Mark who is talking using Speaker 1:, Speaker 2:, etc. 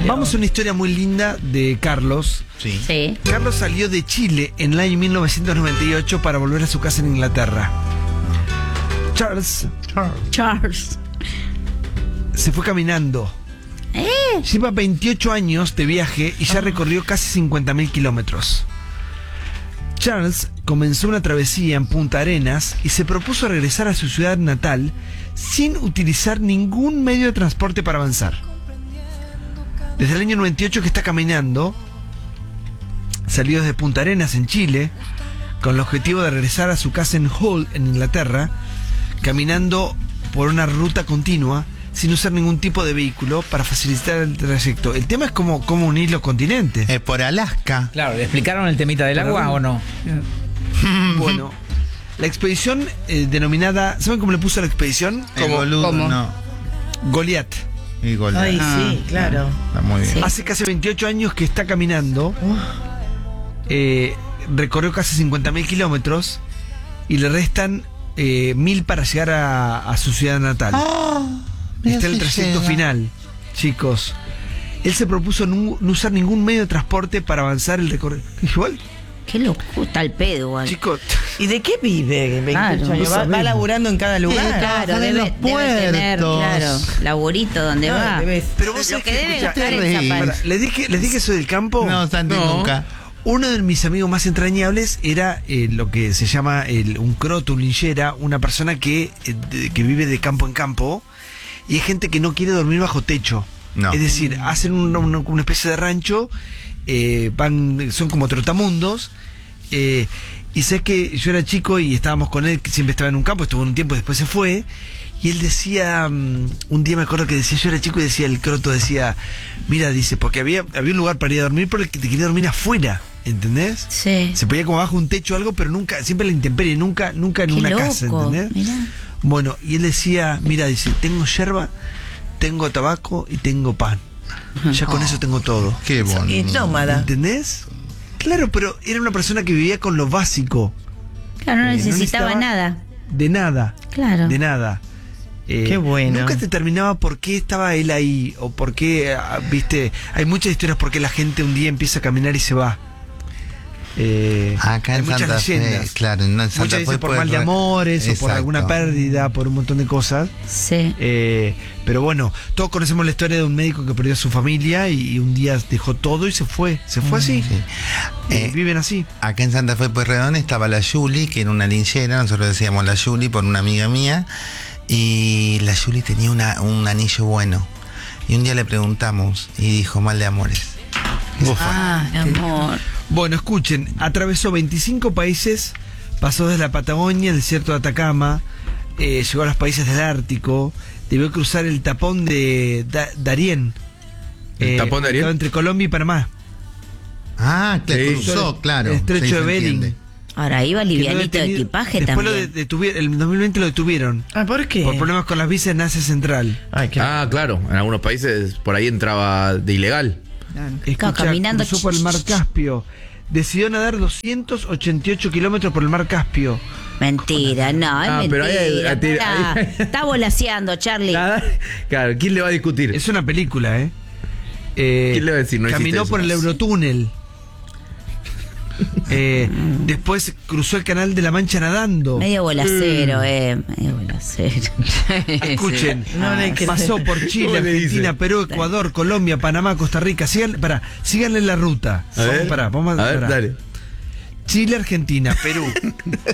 Speaker 1: Vamos a una historia muy linda de Carlos.
Speaker 2: Sí.
Speaker 3: Sí.
Speaker 1: Carlos salió de Chile en el año 1998 para volver a su casa en Inglaterra. Charles se fue caminando. Lleva 28 años de viaje y ya recorrió casi 50.000 kilómetros. Charles comenzó una travesía en Punta Arenas y se propuso regresar a su ciudad natal sin utilizar ningún medio de transporte para avanzar. Desde el año 98 que está caminando, salió desde Punta Arenas en Chile con el objetivo de regresar a su casa en Hull, en Inglaterra, caminando por una ruta continua sin usar ningún tipo de vehículo para facilitar el trayecto. El tema es cómo unir los continentes.
Speaker 2: Por Alaska.
Speaker 4: Claro, ¿le explicaron el temita del agua o no?
Speaker 1: Bueno, la expedición denominada... ¿Saben cómo le puso la expedición?
Speaker 2: Boludo,
Speaker 3: ¿Cómo?
Speaker 2: no.
Speaker 1: Goliat.
Speaker 2: Y Goliat.
Speaker 5: Ay, sí, claro.
Speaker 2: Está muy bien.
Speaker 3: Sí.
Speaker 1: Hace casi 28 años que está caminando. Recorrió casi 50.000 kilómetros y le restan 1.000 para llegar a su ciudad natal. Está en el trayecto final, chicos. Él se propuso no usar ningún medio de transporte para avanzar el recorrido. Igual,
Speaker 3: Qué locura el pedo, igual.
Speaker 1: chicos,
Speaker 5: ¿Y de qué vive? 28
Speaker 3: Claro,
Speaker 5: años. ¿Va laburando en cada lugar?
Speaker 3: Claro,
Speaker 2: trabajan en
Speaker 3: debe
Speaker 2: los
Speaker 3: tener,
Speaker 2: puertos.
Speaker 3: claro, laburito donde
Speaker 5: No,
Speaker 3: va.
Speaker 5: pero
Speaker 1: vos
Speaker 3: Lo
Speaker 1: sabés
Speaker 3: que
Speaker 1: que,
Speaker 3: debe
Speaker 1: escuchá,
Speaker 3: gastar
Speaker 2: te
Speaker 3: en
Speaker 2: reís.
Speaker 3: zapatos.
Speaker 1: les dije soy del campo.
Speaker 2: No, Santi, nunca.
Speaker 1: Uno de mis amigos más entrañables era lo que se llama un croto, un linchera, una persona que vive de campo en campo, y hay gente que no quiere dormir bajo techo.
Speaker 2: No.
Speaker 1: Es decir, hacen una especie de rancho, son como trotamundos, y sé que yo era chico y estábamos con él, que siempre estaba en un campo, estuvo un tiempo y después se fue, y él decía, un día me acuerdo que decía, yo era chico y decía, el croto decía, mira, dice, porque había un lugar para ir a dormir, pero que te quería dormir afuera, ¿entendés?
Speaker 3: Sí.
Speaker 1: Se podía como bajo un techo o algo, pero nunca, siempre a la intemperie, nunca en
Speaker 3: Qué
Speaker 1: una
Speaker 3: loco,
Speaker 1: casa, ¿entendés?
Speaker 3: mirá.
Speaker 1: Bueno, y él decía, mira, dice, tengo yerba, tengo tabaco y tengo pan. Ya con eso tengo todo.
Speaker 2: Qué
Speaker 5: Y
Speaker 2: bonito.
Speaker 5: nómada.
Speaker 1: ¿Entendés? Claro, pero era una persona que vivía con lo básico.
Speaker 3: Claro, no
Speaker 1: No
Speaker 3: necesitaba
Speaker 1: necesitaba-
Speaker 3: nada.
Speaker 1: De nada.
Speaker 3: Claro.
Speaker 1: De nada.
Speaker 5: Qué bueno.
Speaker 1: Nunca te terminaba por qué estaba él ahí. O por qué, viste, hay muchas historias por qué la gente un día empieza a caminar y se va.
Speaker 2: Acá
Speaker 1: hay
Speaker 2: en
Speaker 1: muchas
Speaker 2: Santa Fe,
Speaker 1: leyendas.
Speaker 2: claro, en Santa
Speaker 1: Muchas
Speaker 2: Fe
Speaker 1: veces por
Speaker 2: puede
Speaker 1: mal de amores o por
Speaker 2: Exacto.
Speaker 1: alguna pérdida, por un montón de cosas.
Speaker 3: Sí.
Speaker 1: Pero bueno, todos conocemos la historia de un médico que perdió a su familia y un día dejó todo y se fue. Se fue así.
Speaker 2: Sí.
Speaker 1: Y viven así.
Speaker 2: Acá en Santa Fe Pueyrredón estaba la Yuli, que era una linchera, nosotros decíamos la Yuli por una amiga mía, y la Yuli tenía un anillo bueno. Y un día le preguntamos y dijo mal de amores.
Speaker 3: Ah, mi amor.
Speaker 1: Bueno, escuchen, atravesó 25 países, pasó desde la Patagonia, el desierto de Atacama, llegó a los países del Ártico, debió cruzar el tapón de Darién.
Speaker 6: ¿El tapón de Darién?
Speaker 1: Estaba entre Colombia y Panamá.
Speaker 2: Ah, que
Speaker 6: Sí.
Speaker 2: cruzó, claro.
Speaker 1: El estrecho
Speaker 2: Sí,
Speaker 1: de
Speaker 2: se
Speaker 1: Bering.
Speaker 2: entiende.
Speaker 3: Ahora iba
Speaker 1: Quedó
Speaker 3: livianito de
Speaker 1: detenido.
Speaker 3: equipaje
Speaker 1: Después
Speaker 3: también.
Speaker 1: lo detuvieron, el 2020 lo detuvieron.
Speaker 5: Ah, ¿por qué?
Speaker 1: Por problemas con las visas en Asia Central.
Speaker 5: Ay, qué...
Speaker 6: Ah, claro. En algunos países por ahí entraba de ilegal.
Speaker 1: Escucha,
Speaker 3: caminando.
Speaker 1: cruzó por el mar Caspio. Decidió nadar 288 kilómetros por el mar Caspio.
Speaker 3: Mentira, no, es
Speaker 6: Ah,
Speaker 3: mentira.
Speaker 6: pero ahí-
Speaker 3: Está volaseando, Charlie.
Speaker 6: Nada. Claro, ¿quién le va a discutir?
Speaker 1: Es una película, ¿eh?
Speaker 6: ¿Quién le va a decir no hiciste
Speaker 1: caminó
Speaker 6: eso?
Speaker 1: por el Eurotúnel. Después cruzó el canal de la Mancha nadando.
Speaker 3: Medio volacero, medio volacero.
Speaker 1: Escuchen,
Speaker 5: No le crees.
Speaker 1: pasó por Chile,
Speaker 6: ¿Cómo le
Speaker 1: Argentina,
Speaker 6: dice?
Speaker 1: Perú, Ecuador, Colombia, Panamá, Costa Rica. Síganle la ruta.
Speaker 6: A ver,
Speaker 1: Vamos
Speaker 6: a ver, dale.
Speaker 1: Chile, Argentina, Perú,